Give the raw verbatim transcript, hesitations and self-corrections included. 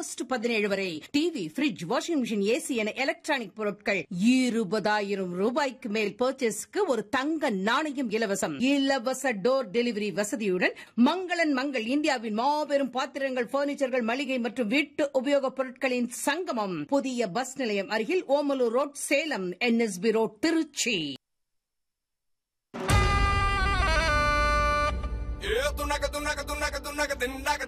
August பதினேழு வரை TV, fridge, washing machine, AC என எலக்ட்ரானிக் பொருட்கள் இருபதாயிரம் ரூபாய்க்கு மேல் பர்ச்சேஸ்க்கு ஒரு தங்க நாணயம் இலவசம். இலவச டோர் டெலிவரி வசதியுடன் மங்களன் மங்கள் இந்தியாவின் மாபெரும் பாத்திரங்கள், பர்னிச்சர்கள், மளிகை மற்றும் வீட்டு உபயோகப் பொருட்களின் சங்கமம். புதிய பஸ் நிலையம் அருகில் Omalur road, Salem. NSP road, Trichy. Tunaka tunaka tunaka tunaka tunaka